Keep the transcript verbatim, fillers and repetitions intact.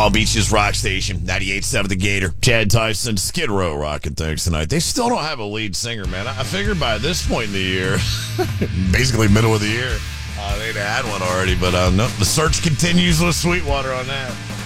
Palm Beach's rock station, ninety-eight point seven The Gator. Chad Tyson, Skid Row rocking things tonight. They still don't have a lead singer, man. I figured by this point in the year, basically middle of the year, uh, they'd had one already, but uh, no, the search continues with Sweetwater on that.